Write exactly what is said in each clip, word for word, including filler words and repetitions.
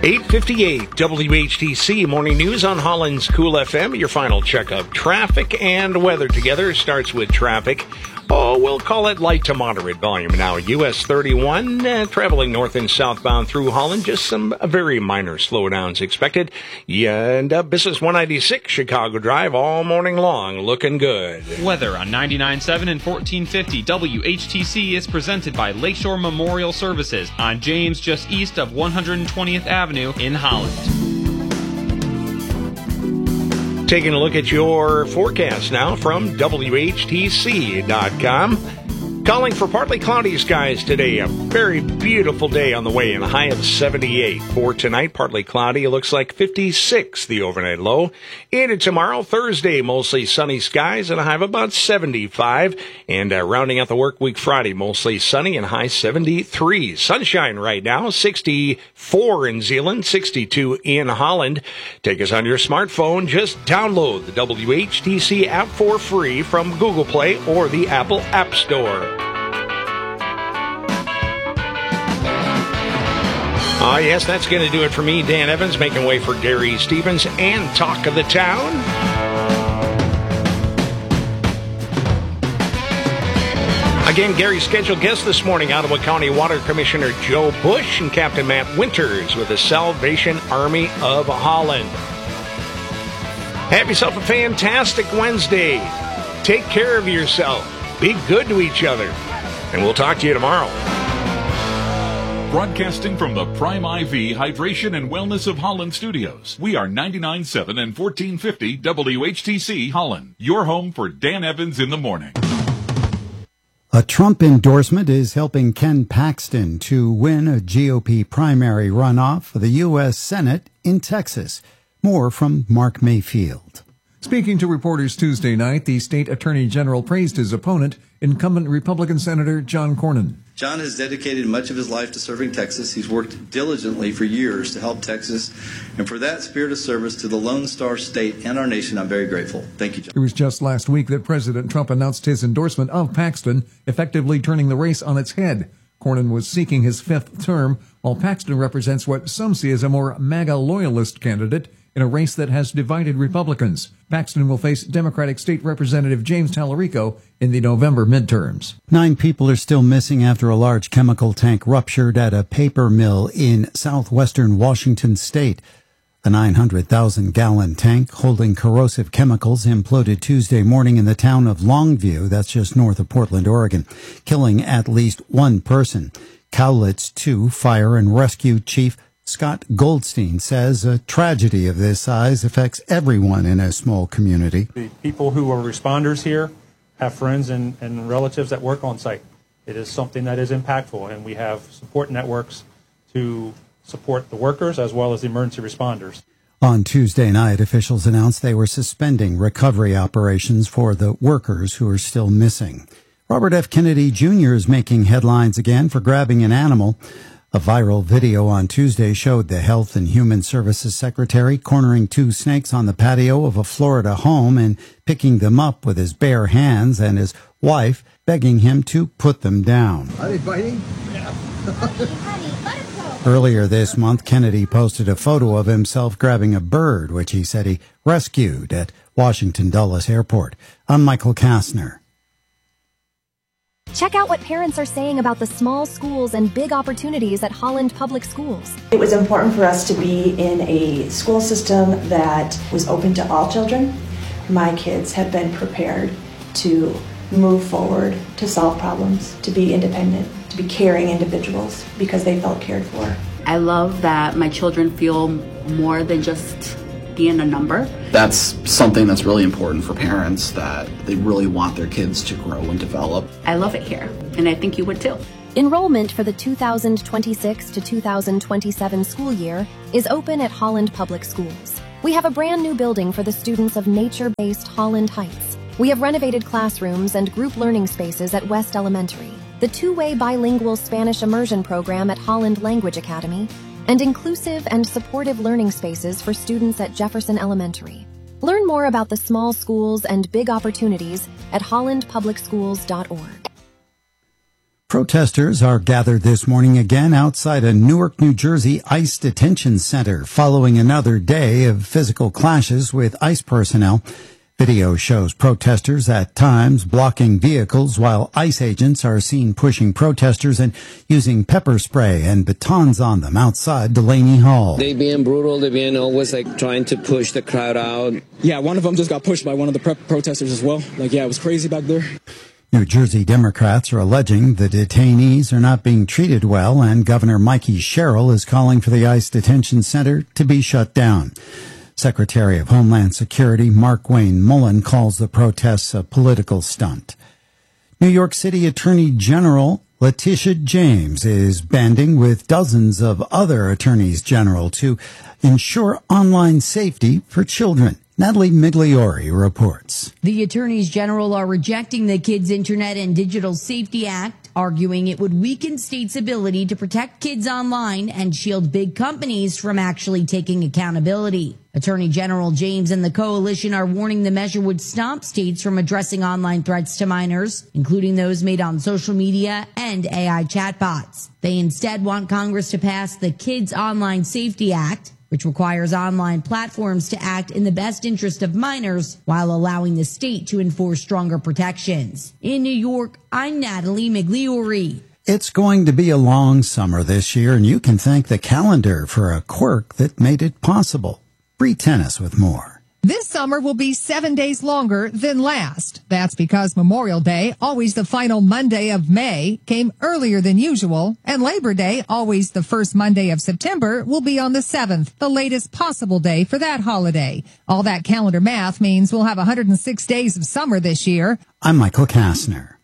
eight fifty-eight W H T C Morning News on Holland's Cool F M. Your final check of traffic and weather together starts with traffic. Oh, we'll call it light to moderate volume now. U S thirty-one, uh, traveling north and southbound through Holland. Just some uh, very minor slowdowns expected. Yeah, and uh, Business one ninety-six, Chicago Drive, all morning long. Looking good. Weather on ninety-nine point seven and fourteen fifty W H T C is presented by Lakeshore Memorial Services on James, just east of one hundred twentieth Avenue in Holland. Taking a look at your forecast now from W H T C dot com. Calling for partly cloudy skies today. A very beautiful day on the way and a high of seventy-eight. For tonight, partly cloudy. It looks like fifty-six, the overnight low. Into tomorrow, Thursday, mostly sunny skies and a high of about seventy-five. And uh, rounding out the work week Friday, mostly sunny and high seventy-three. Sunshine right now, sixty-four in Zeeland, sixty-two in Holland. Take us on your smartphone. Just download the W H T C app for free from Google Play or the Apple App Store. Ah, uh, yes, that's going to do it for me, Dan Evans, making way for Gary Stevens and Talk of the Town. Again, Gary's scheduled guest this morning, Ottawa County Water Commissioner Joe Bush and Captain Matt Winters with the Salvation Army of Holland. Have yourself a fantastic Wednesday. Take care of yourself. Be good to each other. And we'll talk to you tomorrow. Broadcasting from the Prime I V Hydration and Wellness of Holland studios, we are ninety-nine point seven and fourteen fifty W H T C Holland, your home for Dan Evans in the morning. A Trump endorsement is helping Ken Paxton to win a G O P primary runoff for the U S Senate in Texas. More from Mark Mayfield. Speaking to reporters Tuesday night, the state attorney general praised his opponent, incumbent Republican Senator John Cornyn. John has dedicated much of his life to serving Texas. He's worked diligently for years to help Texas. And for that spirit of service to the Lone Star State and our nation, I'm very grateful. Thank you, John. It was just last week that President Trump announced his endorsement of Paxton, effectively turning the race on its head. Cornyn was seeking his fifth term, while Paxton represents what some see as a more MAGA loyalist candidate in a race that has divided Republicans. Paxton will face Democratic State Representative James Tallarico in the November midterms. Nine people are still missing after a large chemical tank ruptured at a paper mill in southwestern Washington state. The nine hundred thousand gallon tank holding corrosive chemicals imploded Tuesday morning in the town of Longview, that's just north of Portland, Oregon, killing at least one person. Cowlitz two Fire and Rescue Chief Scott Goldstein says a tragedy of this size affects everyone in a small community. The people who are responders here have friends and, and relatives that work on site. It is something that is impactful, and we have support networks to support the workers as well as the emergency responders. On Tuesday night, officials announced they were suspending recovery operations for the workers who are still missing. Robert F. Kennedy Junior is making headlines again for grabbing an animal. A viral video on Tuesday showed the Health and Human Services Secretary cornering two snakes on the patio of a Florida home and picking them up with his bare hands, and his wife begging him to put them down. Are they biting? Yeah. Earlier this month, Kennedy posted a photo of himself grabbing a bird, which he said he rescued at Washington Dulles Airport. I'm Michael Kastner. Check out what parents are saying about the small schools and big opportunities at Holland Public Schools. It was important for us to be in a school system that was open to all children. My kids have been prepared to move forward, to solve problems, to be independent, to be caring individuals because they felt cared for. I love that my children feel more than just being a number. That's something that's really important for parents, that they really want their kids to grow and develop. I love it here, and I think you would too. Enrollment for the two thousand twenty-six to two thousand twenty-seven school year is open at Holland Public Schools. We have a brand new building for the students of nature-based Holland Heights. We have renovated classrooms and group learning spaces at West Elementary, the two-way bilingual Spanish immersion program at Holland Language Academy, and inclusive and supportive learning spaces for students at Jefferson Elementary. Learn more about the small schools and big opportunities at holland public schools dot org. Protesters are gathered this morning again outside a Newark, New Jersey ICE detention center following another day of physical clashes with ICE personnel. Video shows protesters at times blocking vehicles while ICE agents are seen pushing protesters and using pepper spray and batons on them outside Delaney Hall. They being brutal, they being always like trying to push the crowd out. Yeah, one of them just got pushed by one of the prep protesters as well. Like, yeah, it was crazy back there. New Jersey Democrats are alleging the detainees are not being treated well, and Governor Mikey Sherrill is calling for the ICE detention center to be shut down. Secretary of Homeland Security Markwayne Mullin calls the protests a political stunt. New York City Attorney General Letitia James is banding with dozens of other attorneys general to ensure online safety for children. Natalie Migliori reports. The attorneys general are rejecting the Kids Internet and Digital Safety Act, arguing it would weaken states' ability to protect kids online and shield big companies from actually taking accountability. Attorney General James and the coalition are warning the measure would stop states from addressing online threats to minors, including those made on social media and A I chatbots. They instead want Congress to pass the Kids Online Safety Act, which requires online platforms to act in the best interest of minors while allowing the state to enforce stronger protections. In New York, I'm Natalie Migliori. It's going to be a long summer this year, and you can thank the calendar for a quirk that made it possible. Bree Tennis with more. This summer will be seven days longer than last. That's because Memorial Day, always the final Monday of May, came earlier than usual, and Labor Day, always the first Monday of September, will be on the seventh, the latest possible day for that holiday. All that calendar math means we'll have one hundred six days of summer this year. I'm Michael Kastner.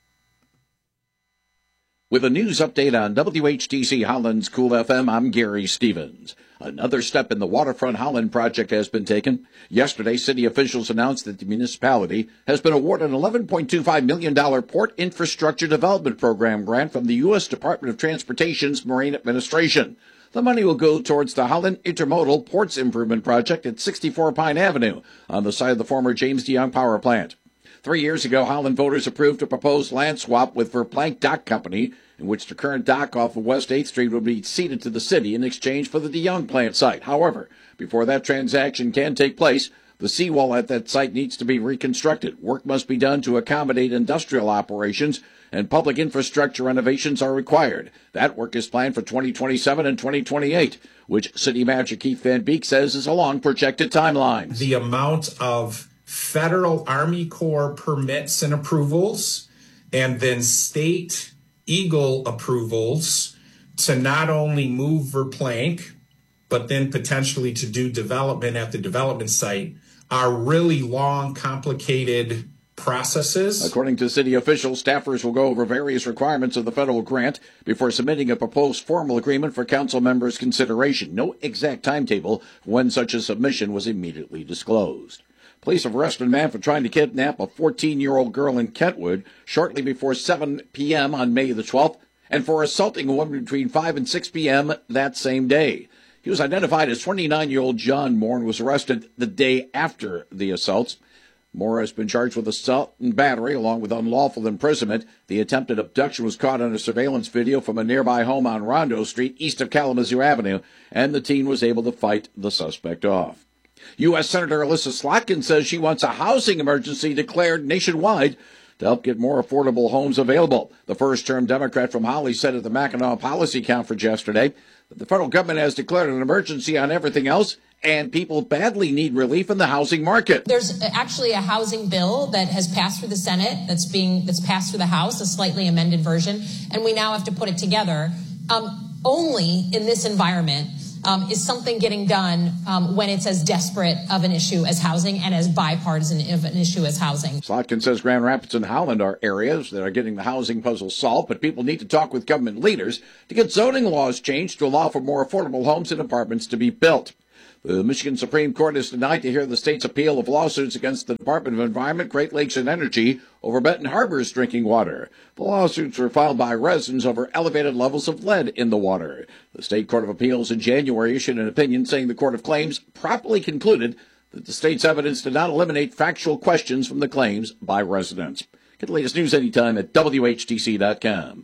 With a news update on W H T C Holland's Cool F M, I'm Gary Stevens. Another step in the Waterfront Holland project has been taken. Yesterday, city officials announced that the municipality has been awarded an eleven point two five million dollars Port Infrastructure Development Program grant from the U S Department of Transportation's Marine Administration. The money will go towards the Holland Intermodal Ports Improvement Project at sixty-four Pine Avenue on the site of the former James DeYoung Power Plant. Three years ago, Holland voters approved a proposed land swap with Verplank Dock Company, in which the current dock off of West eighth Street would be ceded to the city in exchange for the DeYoung plant site. However, before that transaction can take place, the seawall at that site needs to be reconstructed. Work must be done to accommodate industrial operations, and public infrastructure renovations are required. That work is planned for twenty twenty-seven and twenty twenty-eight, which City Manager Keith Van Beek says is a long projected timeline. The amount of federal Army Corps permits and approvals, and then state Eagle approvals to not only move Verplank, but then potentially to do development at the development site are really long, complicated processes. According to city officials, staffers will go over various requirements of the federal grant before submitting a proposed formal agreement for council members' consideration. No exact timetable for when such a submission was immediately disclosed. Police have arrested a man for trying to kidnap a fourteen-year-old girl in Kentwood shortly before seven p.m. on May the twelfth, and for assaulting a woman between five and six p.m. that same day. He was identified as twenty-nine-year-old John Moore and was arrested the day after the assaults. Moore has been charged with assault and battery, along with unlawful imprisonment. The attempted abduction was caught on a surveillance video from a nearby home on Rondo Street, east of Kalamazoo Avenue, and the teen was able to fight the suspect off. U S Senator Alyssa Slotkin says she wants a housing emergency declared nationwide to help get more affordable homes available. The first-term Democrat from Holly said at the Mackinac Policy Conference yesterday that the federal government has declared an emergency on everything else, and people badly need relief in the housing market. There's actually a housing bill that has passed through the Senate that's being that's passed through the House, a slightly amended version, and we now have to put it together. Um, only in this environment Um, is something getting done um, when it's as desperate of an issue as housing and as bipartisan of an issue as housing. Slotkin says Grand Rapids and Holland are areas that are getting the housing puzzle solved, but people need to talk with government leaders to get zoning laws changed to allow for more affordable homes and apartments to be built. The Michigan Supreme Court is tonight to hear the state's appeal of lawsuits against the Department of Environment, Great Lakes, and Energy over Benton Harbor's drinking water. The lawsuits were filed by residents over elevated levels of lead in the water. The State Court of Appeals in January issued an opinion saying the Court of Claims properly concluded that the state's evidence did not eliminate factual questions from the claims by residents. Get the latest news anytime at W H T C dot com.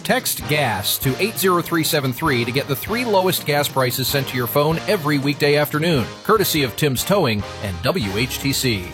Text GAS to eight zero three seven three to get the three lowest gas prices sent to your phone every weekday afternoon, courtesy of Tim's Towing and W H T C.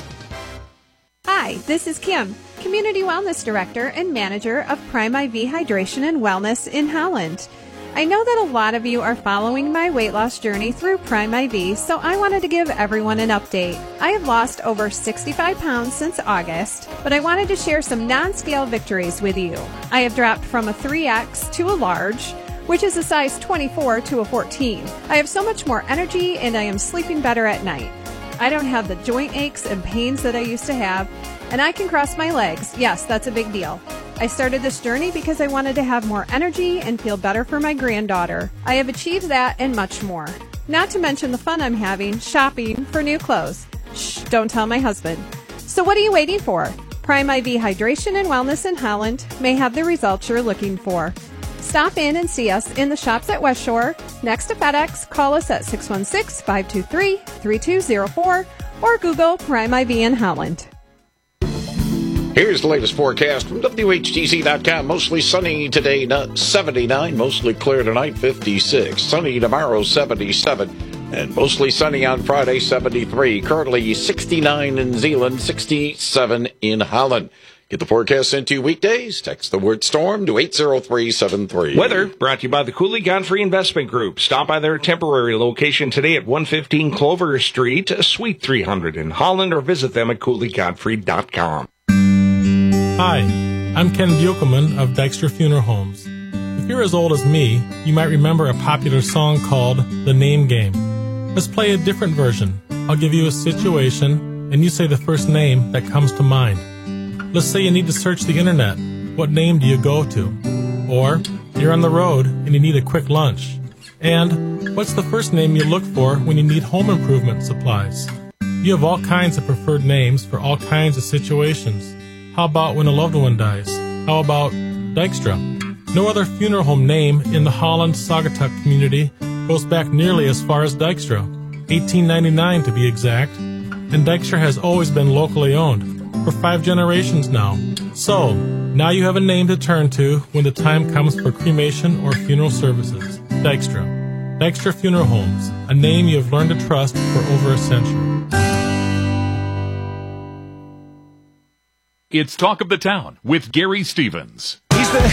Hi, this is Kim, Community Wellness Director and Manager of Prime I V Hydration and Wellness in Holland. I know that a lot of you are following my weight loss journey through Prime I V, so I wanted to give everyone an update. I have lost over sixty-five pounds since August, but I wanted to share some non-scale victories with you. I have dropped from a three X to a large, which is a size twenty-four to a fourteen. I have so much more energy and I am sleeping better at night. I don't have the joint aches and pains that I used to have, and I can cross my legs. Yes, that's a big deal. I started this journey because I wanted to have more energy and feel better for my granddaughter. I have achieved that and much more. Not to mention the fun I'm having shopping for new clothes. Shh, don't tell my husband. So what are you waiting for? Prime I V Hydration and Wellness in Holland may have the results you're looking for. Stop in and see us in the shops at West Shore, next to FedEx. Call us at six one six, five two three, three two zero four or Google Prime I V in Holland. Here's the latest forecast from W H T C dot com. Mostly sunny today, seventy-nine. Mostly clear tonight, fifty-six. Sunny tomorrow, seventy-seven. And mostly sunny on Friday, seventy-three. Currently sixty-nine in Zeeland, sixty-seven in Holland. Get the forecast sent to you weekdays. Text the word storm to eight zero three seven three. Weather brought to you by the Cooley Godfrey Investment Group. Stop by their temporary location today at one fifteen Clover Street, Suite three hundred in Holland, or visit them at Cooley Godfrey dot com. Hi, I'm Ken Buchelman of Dykstra Funeral Homes. If you're as old as me, you might remember a popular song called The Name Game. Let's play a different version. I'll give you a situation, and you say the first name that comes to mind. Let's say you need to search the internet. What name do you go to? Or you're on the road and you need a quick lunch. And what's the first name you look for when you need home improvement supplies? You have all kinds of preferred names for all kinds of situations. How about when a loved one dies? How about Dykstra? No other funeral home name in the Holland-Saugatuck community goes back nearly as far as Dykstra, eighteen ninety-nine to be exact, and Dykstra has always been locally owned, for five generations now. So, now you have a name to turn to when the time comes for cremation or funeral services. Dykstra. Dykstra Funeral Homes, a name you have learned to trust for over a century. It's Talk of the Town with Gary Stevens.